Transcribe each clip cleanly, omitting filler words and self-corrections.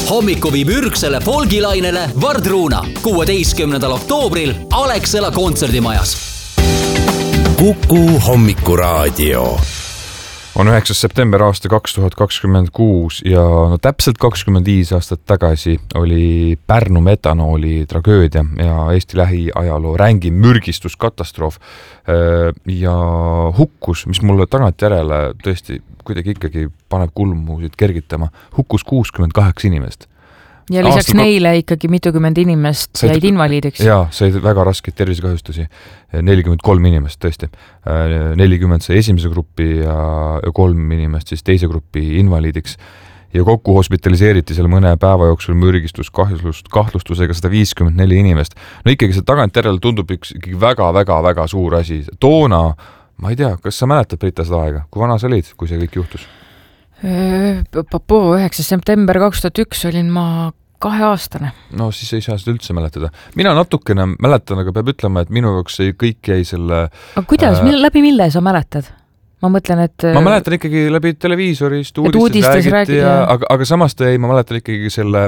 Hommiku viib ürgsele folgilainele Vardruuna 16. oktoobril Alexela kontserdimajas. Kuku Hommikuraadio. On 9. september aasta 2026 ja täpselt 25 aastat tagasi oli Pärnu metanooli tragöödia ja Eesti lähiajaloo rängim mürgistuskatastroof ja hukkus, mis mulle tagantjärele tõesti kuidagi ikkagi paneb kulmusid kergitama, hukkus 68 inimest. Ja lisaks neile ikkagi mitukümmend inimest jäid invaliidiks. Jaa, said väga raskeid tervisekahjustusi. 43 inimest tõesti. 40 sai esimese gruppi ja 3 inimest siis teise gruppi invaliidiks. Ja kokku hospitaliseeriti seal mõne päeva jooksul mürgistuskahtlustusega 154 inimest. No ikkagi see tagantjärele tundub ikkagi väga suur asi. Toona, ma ei tea, kas sa mäletad, Brita, seda aega? Kui vana sa olid, kui see kõik juhtus? 9. september 2001 olin ma 2-aastane. No siis ei saa seda üldse mäletada. Mina natukene mäletan, aga peab ütlema, et minu jaoks kõik jäi selle... Aga kuidas? Läbi mille sa mäletad? Ma mõtlen, et... Ma mäletan ikkagi läbi televiisorist, uudistes räägiti, aga samas ma mäletan ikkagi selle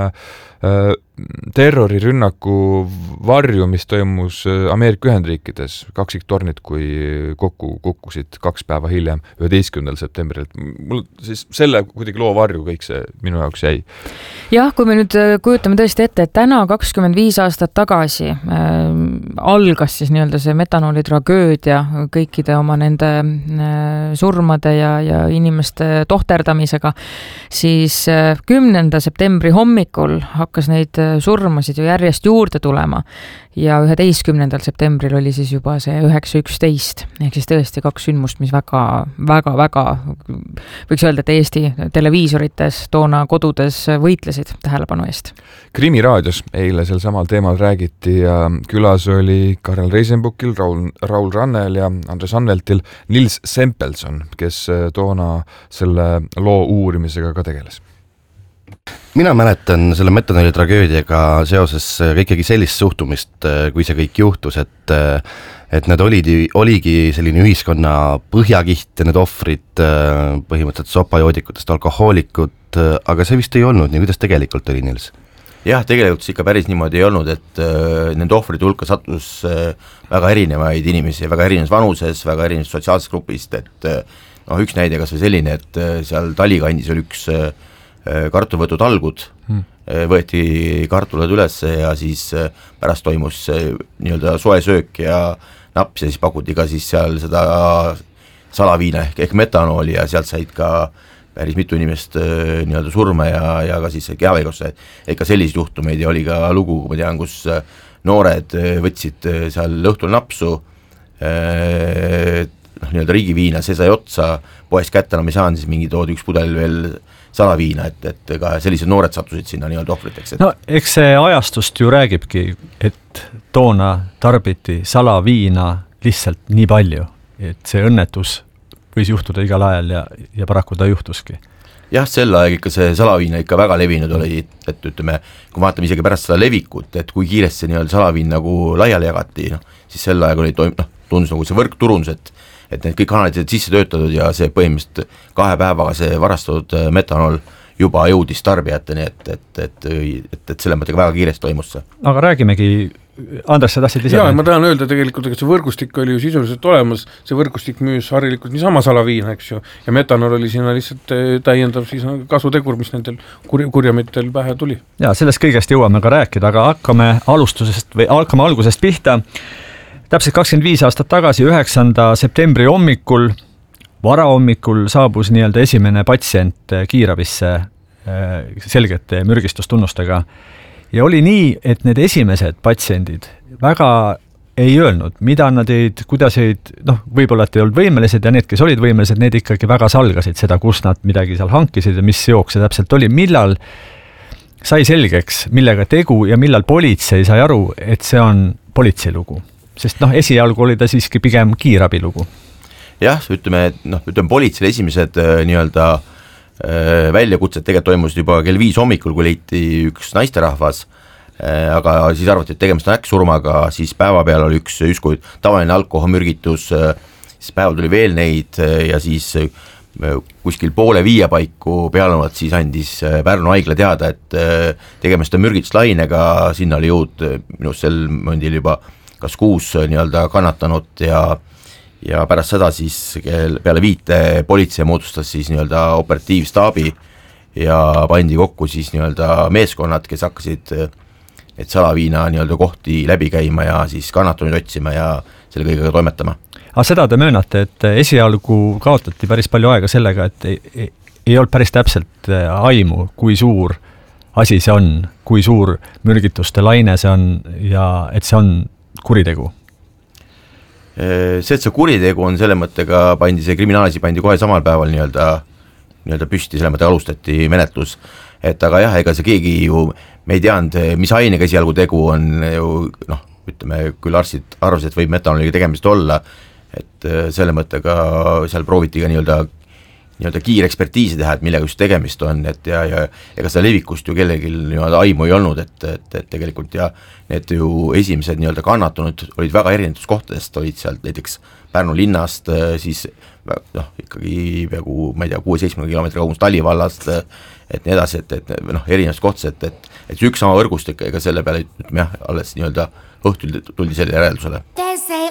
terrorirünnaku varju, mis toimus Ameerika Ühendriikides, kaksiktornid, kui kokku kukkusid 2 päeva hiljem, 11. septembril. Mul siis selle kuidagi loo varju kõik see minu jaoks jäi. Jah, kui me nüüd kujutame tõesti ette, et täna 25 aastat tagasi algas siis nii-öelda see metanooli tragöödia kõikide oma nende surmade ja inimeste tohterdamisega, siis 10. septembri hommikul hakkas neid surmasid ju järjest juurde tulema ja 11. septembril oli siis juba see 9.11 ehk siis tõesti 2 sündmust, mis väga võiks öelda, et Eesti televiisorites toona kodudes võitlesid tähelepanu eest. Krimiraadios eile sel samal teemal räägiti ja külas oli Karel Reisenbukil, Raul Rannel ja Andres Anveltil Nils Sempelson, kes toona selle loo uurimisega ka tegeles. Mina mäletan selle metanooli tragöödiaga seoses ikkagi sellist suhtumist, kui see kõik juhtus, et need oligi selline ühiskonna põhjakiht ja need ohvrid põhimõtteliselt sopajoodikutest, alkohoolikud, aga see vist ei olnud nii, kuidas tegelikult oli, Nils? Jah, tegelikult ikka päris niimoodi ei olnud, et nende ohvride hulka sattus väga erinevaid inimesi, väga erinevas vanuses, väga erinevas sotsiaalsest grupist, et üks näide kas või selline, et seal Talikandis oli üks kartulivõtu talgud, võeti kartulad üles ja siis pärast toimus nii-öelda soe söök ja naps ja siis pakuti ka siis seal seda salaviina ehk metanooli ja sealt said ka päris mitu inimest nii-öelda surma ja ka siis kehaveigusse, et ka selliseid juhtumeid ja oli ka lugu, kui ma tean, kus noored võtsid seal õhtul napsu, nii-öelda riigiviina, see sai otsa, poest kätte enam ei saanud, siis mingi toodi üks pudel veel salaviina, et ka sellised noored sattusid sinna nii-öelda ohvriteks. No eks see ajastust ju räägibki, et toona tarbiti salaviina lihtsalt nii palju, et see õnnetus võis juhtuda igal ajal ja paraku ta juhtuski. Jah, sel aeg ikka see salaviina ikka väga levinud oli, et ütleme, kui vaatame isegi pärast seda levikut, et kui kiiresti nii-öelda salaviin nagu laiali jagati, siis sel aeg oli tundus nagu see võrkturundus, et need kõik kanalid sisse töötatud ja see põhimõtteliselt 2 päevaga see varastatud metanol juba jõudis tarbijateni, et selle mõttega väga kiiresti toimus see. Aga räägimegi, Andres, sa tahtsid lisada? Jaa, ma tahan öelda tegelikult, et see võrgustik oli ju sisuliselt olemas, see võrgustik müüs harilikult niisama salaviina, eks ju, ja metanol oli sinna lihtsalt täiendav siis kasutegur, mis nendel kurjamitel pähe tuli. Jaa, sellest kõigest jõuame ka rääkida, aga hakkame algusest pihta. Täpselt 25 aastat tagasi, 9. septembri hommikul, varahommikul saabus nii-öelda esimene patsient kiirabisse selgete mürgistustunnustega. Ja oli nii, et need esimesed patsiendid väga ei öelnud, mida nad olid, kuidas olid, võib-olla et ei olnud võimelised ja need, kes olid võimelised, need ikkagi väga salgasid seda, kus nad midagi seal hankisid ja mis jook see täpselt oli. Millal sai selgeks, millega tegu ja millal politsei sai aru, et see on politseilugu? Sest esialgu oli ta siiski pigem kiirabilugu. Jah, ütleme politseil esimesed nii-öelda väljakutsed tegelikult toimusid juba kell 5 hommikul, kui leiti üks naisterahvas, aga siis arvati, et tegemist on äkksurmaga, siis päeva peal oli üks tavaline alkoholmürgitus, siis päeval tuli veel neid ja siis kuskil 4:30 paiku pealunult siis andis Pärnu haigla teada, et tegemist on mürgituslainega, sinna oli jõud minu sel momendil juba kas 6 nii-öelda kannatanut ja pärast seda siis peale 5 politsei moodustas siis nii-öelda operatiivstaabi ja pandi kokku siis nii-öelda meeskonnad, kes hakkasid et salaviina nii-öelda kohti läbi käima ja siis kannatunuid otsima ja selle kõigega toimetama. Aga seda te möönate, et esialgu kaotati päris palju aega sellega, et ei olnud päris täpselt aimu, kui suur asi see on, kui suur mürgituste laine see on ja et see on kuritegu? See, et see kuritegu on selle mõttega, see kriminaalasi pandi kohe samal päeval nii-öelda püsti, selle mõttega alustati menetlus, et aga jah, ega see keegi ju, me ei teadnud, mis ainega esialgu tegu on ju, ütleme, küll arstid arvasid, et võib metanoliga tegemist olla, et selle mõttega seal prooviti ka nii-öelda kiirekspertiisi teha, et millega just tegemist on, et ja ega seda levikust ju kellelgi nii-öelda aimu ei olnud, et tegelikult ja need ju esimesed nii-öelda kannatunud olid väga erinevates kohtadest, olid sealt näiteks Pärnu linnast, siis ikkagi peaaegu, ma ei tea, 6-7 kilomeetri kaugus Talivallast, et nii edasi, et erinevast kohtades, et üks sama võrgustik, ega selle peale ütleme jah, alles nii-öelda õhtul tuldi selle järeldusele. They say